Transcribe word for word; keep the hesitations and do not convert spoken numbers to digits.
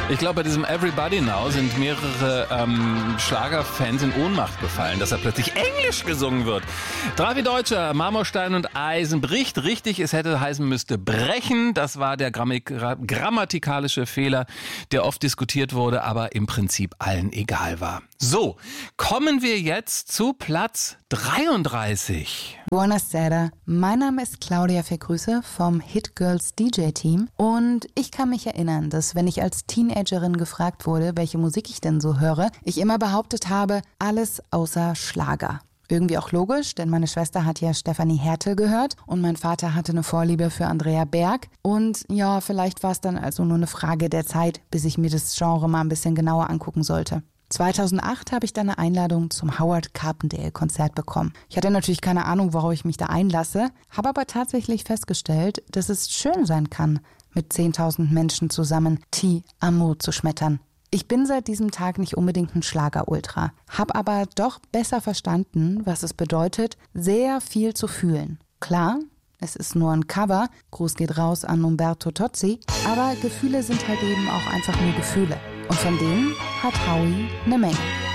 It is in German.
Ich glaube, bei diesem Everybody Now sind mehrere ähm, Schlagerfans in Ohnmacht gefallen, dass er plötzlich Englisch gesungen wird. Dravi Deutscher, Marmorstein und Eisen bricht. Richtig, es hätte heißen müsste brechen. Das war der Gramm- grammatikalische Fehler, der oft diskutiert wurde, aber im Prinzip allen egal war. So, kommen wir jetzt zu Platz dreiunddreißig. Buonasera, mein Name ist Claudia Vergrüße vom Hit Girls D J-Team und ich kann mich erinnern, dass wenn ich als Teenagerin gefragt wurde, welche Musik ich denn so höre, ich immer behauptet habe, alles außer Schlager. Irgendwie auch logisch, denn meine Schwester hat ja Stefanie Hertel gehört und mein Vater hatte eine Vorliebe für Andrea Berg. Und ja, vielleicht war es dann also nur eine Frage der Zeit, bis ich mir das Genre mal ein bisschen genauer angucken sollte. zweitausendacht habe ich dann eine Einladung zum Howard Carpendale-Konzert bekommen. Ich hatte natürlich keine Ahnung, worauf ich mich da einlasse, habe aber tatsächlich festgestellt, dass es schön sein kann, mit zehntausend Menschen zusammen Ti Amo zu schmettern. Ich bin seit diesem Tag nicht unbedingt ein Schlager-Ultra, habe aber doch besser verstanden, was es bedeutet, sehr viel zu fühlen. Klar, es ist nur ein Cover, Gruß geht raus an Umberto Tozzi, aber Gefühle sind halt eben auch einfach nur Gefühle. Und von denen hat Howie eine Menge.